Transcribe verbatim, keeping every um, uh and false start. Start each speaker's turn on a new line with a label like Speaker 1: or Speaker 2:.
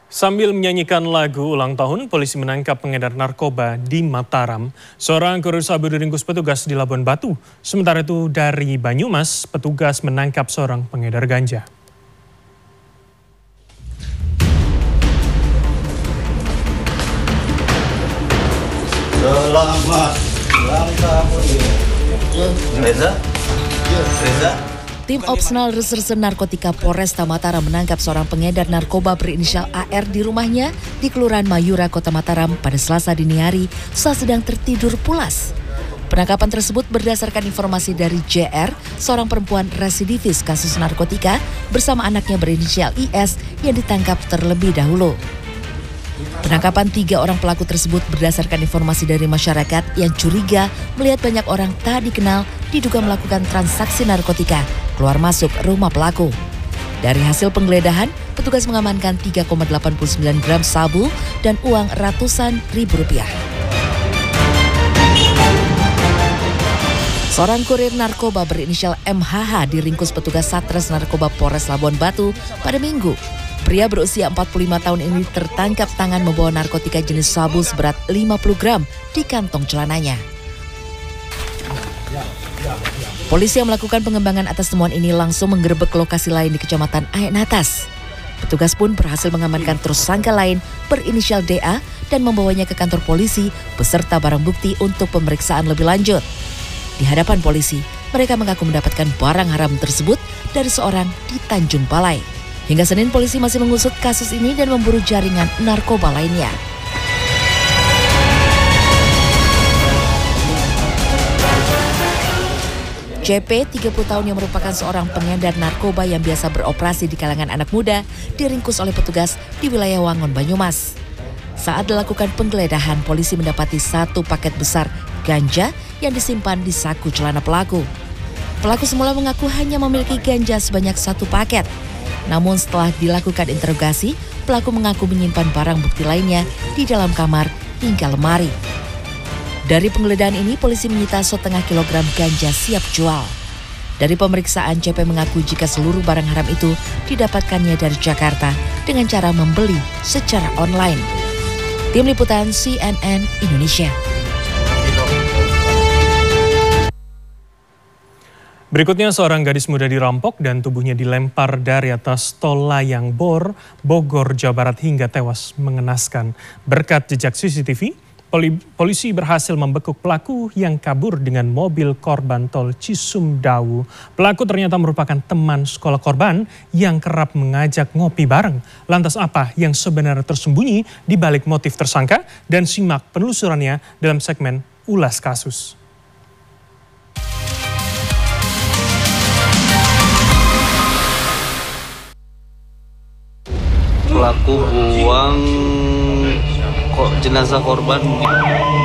Speaker 1: Sambil menyanyikan lagu ulang tahun, polisi menangkap pengedar narkoba di Mataram. Seorang kurir sabu diringkus petugas di Labuan Batu. Sementara itu dari Banyumas, petugas menangkap seorang pengedar ganja.
Speaker 2: Selamat ulang tahun Reza. Reza.
Speaker 3: Tim Opsenal Reserse Narkotika Polresta Mataram menangkap seorang pengedar narkoba berinisial A R di rumahnya di Kelurahan Mayura, Kota Mataram pada Selasa dini hari saat sedang tertidur pulas. Penangkapan tersebut berdasarkan informasi dari J R, seorang perempuan residivis kasus narkotika bersama anaknya berinisial I S yang ditangkap terlebih dahulu. Penangkapan tiga orang pelaku tersebut berdasarkan informasi dari masyarakat yang curiga melihat banyak orang tak dikenal diduga melakukan transaksi narkotika keluar masuk rumah pelaku. Dari hasil penggeledahan, petugas mengamankan tiga koma delapan puluh sembilan gram sabu dan uang ratusan ribu rupiah. Seorang kurir narkoba berinisial M H H diringkus petugas Satres Narkoba Polres Labuan Batu pada Minggu. Pria berusia empat puluh lima tahun ini tertangkap tangan membawa narkotika jenis sabu seberat lima puluh gram di kantong celananya. Polisi yang melakukan pengembangan atas temuan ini langsung menggerebek lokasi lain di Kecamatan Aek Natas. Petugas pun berhasil mengamankan tersangka lain berinisial D A dan membawanya ke kantor polisi beserta barang bukti untuk pemeriksaan lebih lanjut. Di hadapan polisi, mereka mengaku mendapatkan barang haram tersebut dari seorang di Tanjung Balai. Hingga Senin, polisi masih mengusut kasus ini dan memburu jaringan narkoba lainnya. C P, tiga puluh tahun yang merupakan seorang pengedar narkoba yang biasa beroperasi di kalangan anak muda, diringkus oleh petugas di wilayah Wangon, Banyumas. Saat dilakukan penggeledahan, polisi mendapati satu paket besar ganja yang disimpan di saku celana pelaku. Pelaku semula mengaku hanya memiliki ganja sebanyak satu paket. Namun setelah dilakukan interogasi, pelaku mengaku menyimpan barang bukti lainnya di dalam kamar hingga lemari. Dari penggeledahan ini, polisi menyita setengah kilogram ganja siap jual. Dari pemeriksaan, C P mengaku jika seluruh barang haram itu didapatkannya dari Jakarta dengan cara membeli secara online. Tim Liputan C N N Indonesia.
Speaker 1: Berikutnya, seorang gadis muda dirampok dan tubuhnya dilempar dari atas tol layang Bor, Bogor, Jawa Barat hingga tewas mengenaskan. Berkat jejak C C T V, polisi berhasil membekuk pelaku yang kabur dengan mobil korban tol Cisumdawu. Pelaku ternyata merupakan teman sekolah korban yang kerap mengajak ngopi bareng. Lantas apa yang sebenarnya tersembunyi di balik motif tersangka? Dan simak penelusurannya dalam segmen Ulas Kasus.
Speaker 4: Pelaku buang kok jenazah korban